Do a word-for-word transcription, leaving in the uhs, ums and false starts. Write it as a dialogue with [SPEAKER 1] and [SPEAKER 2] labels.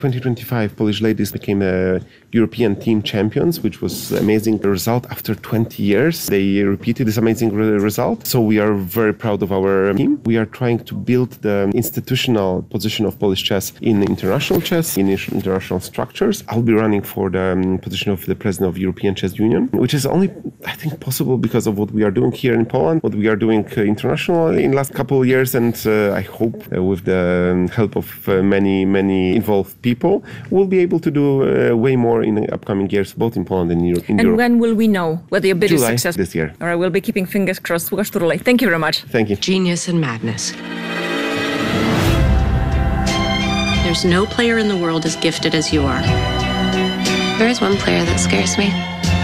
[SPEAKER 1] twenty twenty-five Polish ladies became uh, European team champions, which was an amazing result after twenty years. They repeated this amazing re- result. So we are very proud of our team. We are trying to build the institutional position of Polish chess in international chess, in international structures. I'll be running for the um, position of the president of European Chess Union, which is only, I think, possible because of what we are doing here in Poland, what we are doing uh, internationally in the last couple of years. And uh, I hope uh, with the help of uh, many, many involved people, people will be able to do uh, way more in the upcoming years, both in Poland and Europe.
[SPEAKER 2] And
[SPEAKER 1] Europe.
[SPEAKER 2] when will we know whether your bid
[SPEAKER 1] July
[SPEAKER 2] is successful?
[SPEAKER 1] This year.
[SPEAKER 2] All right, we'll be keeping fingers crossed. Łukasz Turulej, thank you very much.
[SPEAKER 1] Thank you.
[SPEAKER 3] Genius and madness. There's no player in the world as gifted as you are.
[SPEAKER 4] There is one player that scares me.